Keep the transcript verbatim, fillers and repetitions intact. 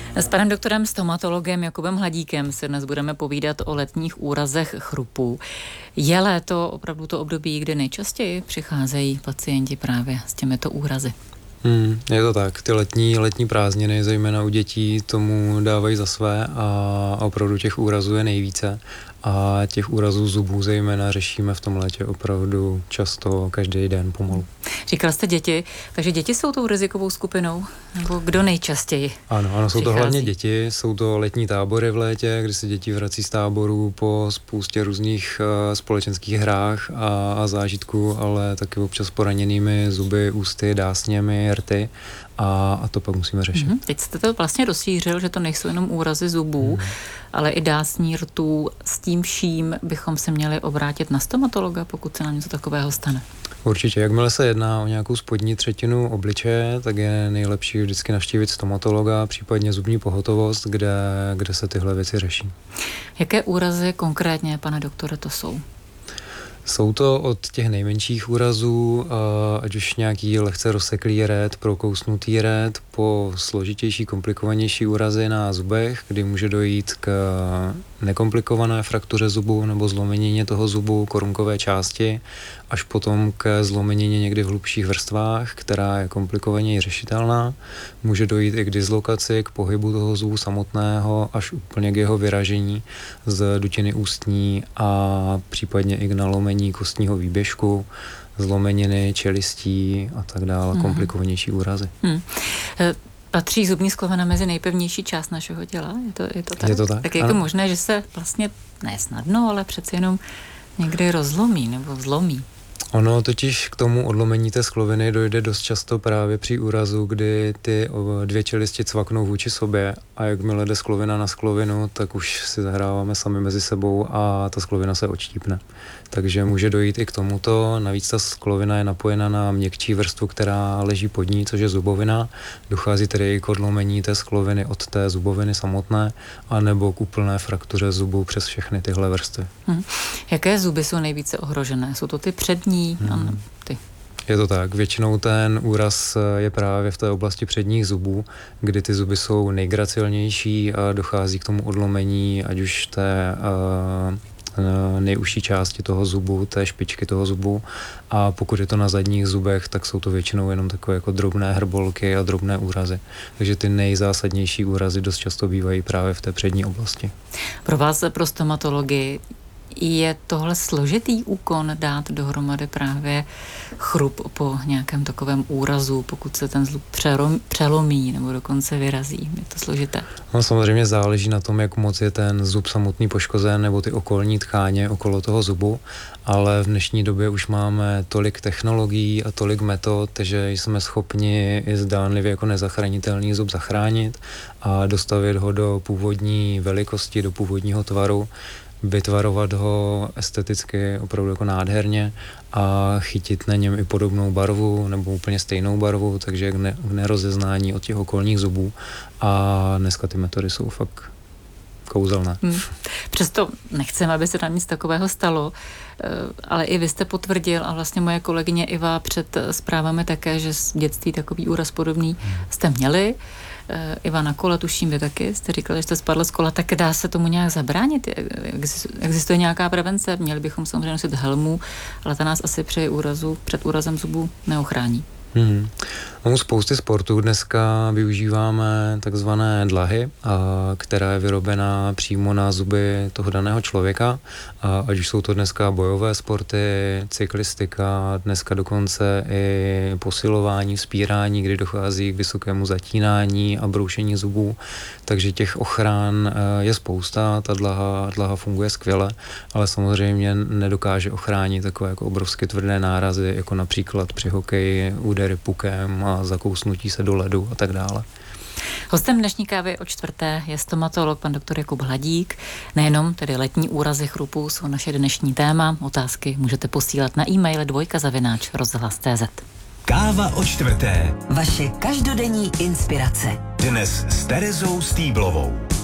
S panem doktorem stomatologem Jakubem Hladíkem se dnes budeme povídat o letních úrazech chrupů. Je léto opravdu to období, kdy nejčastěji přicházejí pacienti právě s těmito úrazy? Hmm, je to tak. Ty letní, letní prázdniny, zejména u dětí, tomu dávají za své a opravdu těch úrazů je nejvíce. A těch úrazů zubů zejména řešíme v tom létě opravdu často, každý den pomalu. Říkal jste děti, takže děti jsou tou rizikovou skupinou? Nebo kdo nejčastěji Ano, ano, jsou přichází? to hlavně děti, jsou to letní tábory v létě, kdy se děti vrací z táborů po spoustě různých uh, společenských hrách a, a zážitků, ale taky občas poraněnými zuby, ústy, dásněmi, rty. A, a to pak musíme řešit. Mm-hmm. Teď jste to vlastně rozšířil, že to nejsou jenom úrazy zubů, mm. ale i dásní, rtů. S tím vším bychom se měli obrátit na stomatologa, pokud se nám něco takového stane. Určitě, jakmile se jedná o nějakou spodní třetinu obličeje, tak je nejlepší vždycky navštívit stomatologa, případně zubní pohotovost, kde, kde se tyhle věci řeší. Jaké úrazy konkrétně, pane doktore, to jsou? Jsou to od těch nejmenších úrazů, ať už nějaký lehce rozseklý rét, prokousnutý rét, po složitější, komplikovanější úrazy na zubech, kdy může dojít k nekomplikované fraktuře zubu nebo zlomenině toho zubu, korunkové části, až potom k zlomenině někdy v hlubších vrstvách, která je komplikovaněji řešitelná. Může dojít i k dislokaci, k pohybu toho zubu samotného, až úplně k jeho vyražení z dutiny ústní a případně i k nalomení kostního výběžku, zlomeniny, čelistí a tak dále, mm. komplikovanější úrazy. Mm. Patří zubní sklovina mezi nejpevnější část našeho těla? Je to, je to tak? Je to tak. Tak je to možné, že se vlastně ne snadno, ale přeci jenom někdy rozlomí nebo zlomí. Ono totiž k tomu odlomení té skloviny dojde dost často právě při úrazu, kdy ty dvě čelisti cvaknou vůči sobě a jakmile jde sklovina na sklovinu, tak už si zahráváme sami mezi sebou a ta sklovina se odštípne. Takže může dojít i k tomuto. Navíc ta sklovina je napojena na měkčí vrstvu, která leží pod ní, což je zubovina. Dochází tedy i k odlomení té skloviny od té zuboviny samotné, anebo k úplné fraktuře zubu přes všechny tyhle vrstvy. Hmm. Jaké zuby jsou nejvíce ohrožené? Jsou to ty přední? Hmm. Ty. Je to tak. Většinou ten úraz je právě v té oblasti předních zubů, kdy ty zuby jsou nejgracilnější a dochází k tomu odlomení, ať už té uh, nejužší části toho zubu, té špičky toho zubu. A pokud je to na zadních zubech, tak jsou to většinou jenom takové jako drobné hrbolky a drobné úrazy. Takže ty nejzásadnější úrazy dost často bývají právě v té přední oblasti. Pro vás, pro stomatologii, je tohle složitý úkon dát dohromady právě chrup po nějakém takovém úrazu, pokud se ten zub přelomí nebo dokonce vyrazí? Je to složité? No, samozřejmě záleží na tom, jak moc je ten zub samotný poškozen nebo ty okolní tkáně okolo toho zubu, ale v dnešní době už máme tolik technologií a tolik metod, že jsme schopni i zdánlivě jako nezachranitelný zub zachránit a dostavit ho do původní velikosti, do původního tvaru, vytvarovat ho esteticky opravdu jako nádherně a chytit na něm i podobnou barvu nebo úplně stejnou barvu, takže k, ne, k nerozeznání od těch okolních zubů a dneska ty metody jsou fakt kouzelné. Hmm. Přesto nechceme, aby se tam nic takového stalo, ale i vy jste potvrdil a vlastně moje kolegyně Iva před zprávami také, že z dětství takový úraz podobný jste měli. Iva na kole, tuším, vy taky jste říkali, že jste spadla z kola, tak dá se tomu nějak zabránit? Existuje nějaká prevence? Měli bychom samozřejmě nosit helmu, ale ta nás asi při úrazu, před úrazem zubu neochrání. Hmm. U spousty sportů dneska využíváme takzvané dlahy, a, která je vyrobená přímo na zuby toho daného člověka. A, ať už jsou to dneska bojové sporty, cyklistika, dneska dokonce i posilování, vzpírání, kdy dochází k vysokému zatínání a broušení zubů. Takže těch ochran je spousta, ta dlaha, dlaha funguje skvěle, ale samozřejmě nedokáže ochránit takové jako obrovské tvrdé nárazy, jako například při hokeji, údery pukem a zakousnutí se do ledu a tak dále. Hostem dnešní kávy o čtvrté je stomatolog pan doktor Jakub Hladík. Nejenom tedy letní úrazy chrupů jsou naše dnešní téma. Otázky můžete posílat na e-mail dvojka zavináč rozhlas tečka cé zet. Káva o čtvrté. Vaše každodenní inspirace. Dnes s Terezou Stýblovou.